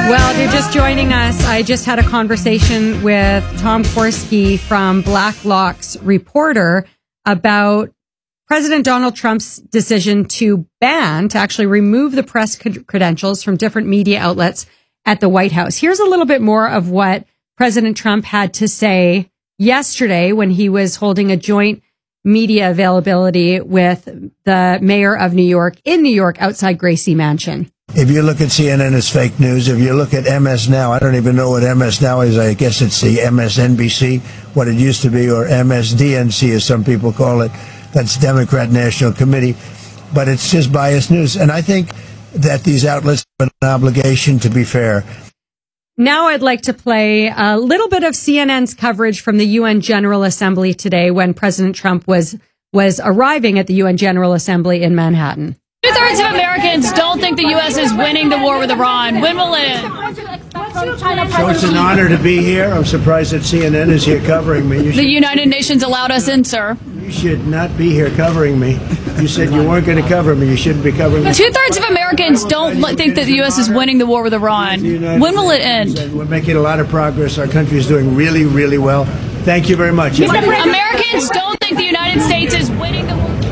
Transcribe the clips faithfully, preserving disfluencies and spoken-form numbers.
Well, if you're just joining us, I just had a conversation with Tom Korski from Blacklock's Reporter about President Donald Trump's decision to ban, to actually remove the press credentials from different media outlets at the White House. Here's a little bit more of what President Trump had to say yesterday when he was holding a joint media availability with the mayor of New York in New York outside Gracie Mansion. If you look at C N N, it's fake news. If you look at M S Now, I don't even know what M S Now is. I guess it's the M S N B C, what it used to be, or M S D N C, as some people call it. That's Democrat National Committee. But it's just biased news. And I think that these outlets have an obligation to be fair. Now I'd like to play a little bit of C N N's coverage from the U N General Assembly today when President Trump was was arriving at the U N General Assembly in Manhattan. Two-thirds of Americans don't think the U S is winning the war with Iran. When will it end? So it's an honor to be here. I'm surprised that C N N is here covering me. You the United Nations allowed us in, sir. You should not be here covering me. You said you weren't going to cover me. You shouldn't be covering me. Two-thirds of Americans don't think that the U S is winning the war with Iran. When will it end? We're making a lot of progress. Our country is doing really, really well. Thank you very much. Americans don't think the United States is winning the war with Iran.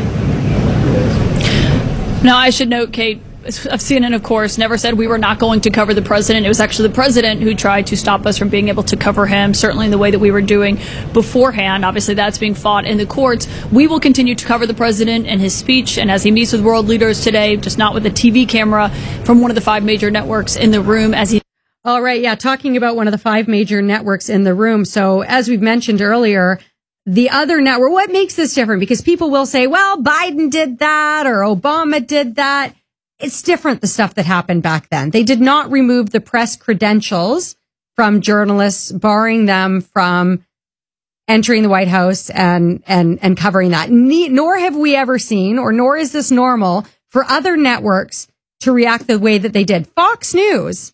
Now, I should note, Kate, C N N, of course, never said we were not going to cover the president. It was actually the president who tried to stop us from being able to cover him, certainly in the way that we were doing beforehand. Obviously, that's being fought in the courts. We will continue to cover the president and his speech, and as he meets with world leaders today, just not with a T V camera from one of the five major networks in the room as he... All right, yeah, talking about one of the five major networks in the room. So, as we've mentioned earlier, the other network, what makes this different? Because people will say, well, Biden did that or Obama did that. It's different, the stuff that happened back then. They did not remove the press credentials from journalists, barring them from entering the White House and, and, and covering that. Ne- nor have we ever seen, or nor is this normal, for other networks to react the way that they did. Fox News.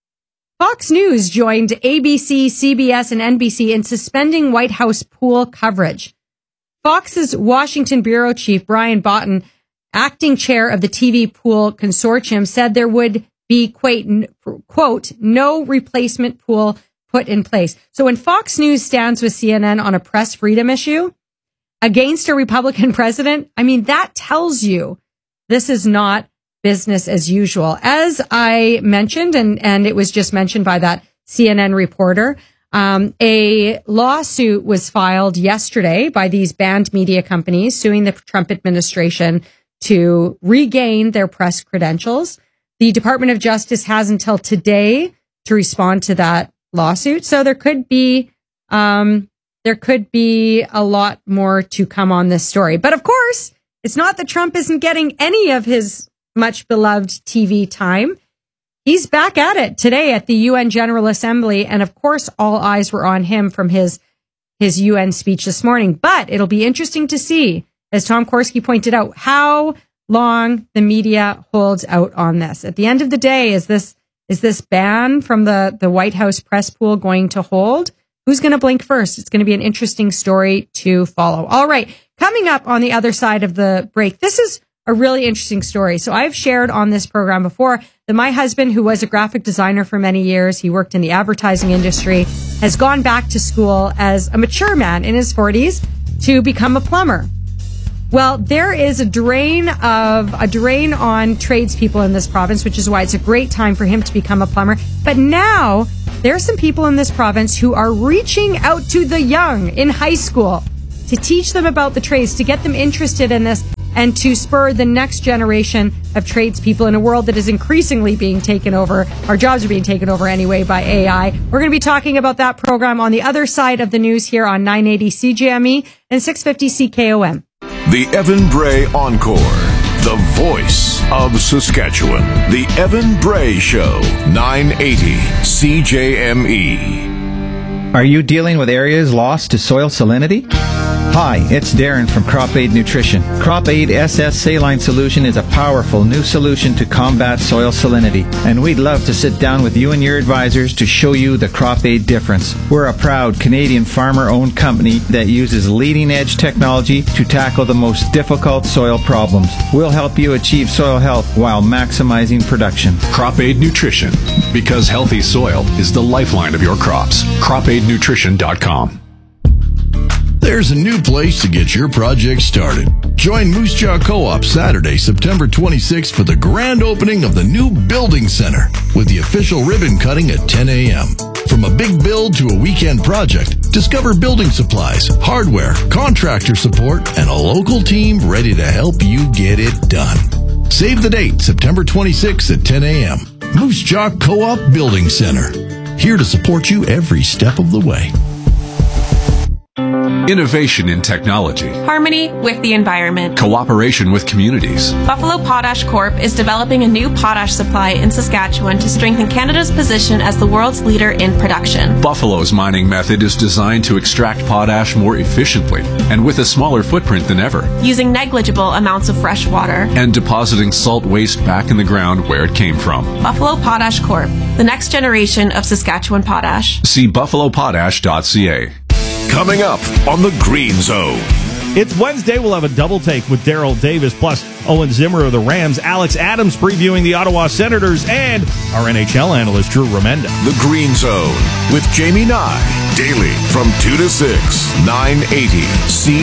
Fox News joined A B C, C B S, and N B C in suspending White House pool coverage. Fox's Washington bureau chief, Brian Botten, acting chair of the T V pool consortium, said there would be, quote, no replacement pool put in place. So when Fox News stands with C N N on a press freedom issue against a Republican president, I mean, that tells you this is not business as usual. As I mentioned, and, and it was just mentioned by that C N N reporter, um, a lawsuit was filed yesterday by these banned media companies suing the Trump administration to regain their press credentials. The Department of Justice has until today to respond to that lawsuit. So there could be, um, there could be a lot more to come on this story. But of course, it's not that Trump isn't getting any of his much beloved T V time. He's back at it today at the U N General Assembly. And of course, all eyes were on him from his, his U N speech this morning. But it'll be interesting to see, as Tom Korski pointed out, how long the media holds out on this. At the end of the day, is this is this ban from the, the White House press pool going to hold? Who's going to blink first? It's going to be an interesting story to follow. All right, coming up on the other side of the break, this is a really interesting story. So I've shared on this program before that my husband, who was a graphic designer for many years, he worked in the advertising industry, has gone back to school as a mature man in his forties to become a plumber. Well, there is a drain of a drain on tradespeople in this province, which is why it's a great time for him to become a plumber. But now there are some people in this province who are reaching out to the young in high school to teach them about the trades, to get them interested in this, and to spur the next generation of tradespeople in a world that is increasingly being taken over. Our jobs are being taken over anyway by A I. We're going to be talking about that program on the other side of the news here on nine eighty C J M E and six fifty C K O M. The Evan Bray Encore, the voice of Saskatchewan. The Evan Bray Show, nine eighty C J M E. Are you dealing with areas lost to soil salinity? Hi, it's Darren from Crop Aid Nutrition. Crop Aid S S Saline Solution is a powerful new solution to combat soil salinity, and we'd love to sit down with you and your advisors to show you the Crop Aid difference. We're a proud Canadian farmer-owned company that uses leading-edge technology to tackle the most difficult soil problems. We'll help you achieve soil health while maximizing production. Crop Aid Nutrition, because healthy soil is the lifeline of your crops. crop aid nutrition dot com. There's a new place to get your project started. Join Moose Jaw Co-op Saturday, September twenty-sixth for the grand opening of the new Building Center with the official ribbon cutting at ten a.m. From a big build to a weekend project, discover building supplies, hardware, contractor support, and a local team ready to help you get it done. Save the date, September twenty-sixth at ten a.m. Moose Jaw Co-op Building Center. Here to support you every step of the way. Innovation in technology. Harmony with the environment. Cooperation with communities. Buffalo Potash Corp is developing a new potash supply in Saskatchewan to strengthen Canada's position as the world's leader in production. Buffalo's mining method is designed to extract potash more efficiently and with a smaller footprint than ever. Using negligible amounts of fresh water. And depositing salt waste back in the ground where it came from. Buffalo Potash Corp, the next generation of Saskatchewan potash. See buffalo potash dot c a. Coming up on the Green Zone. It's Wednesday. We'll have a double take with Daryl Davis, plus Owen Zimmer of the Rams, Alex Adams previewing the Ottawa Senators, and our N H L analyst, Drew Remenda. The Green Zone with Jamie Nye. Daily from two to six, nine eighty C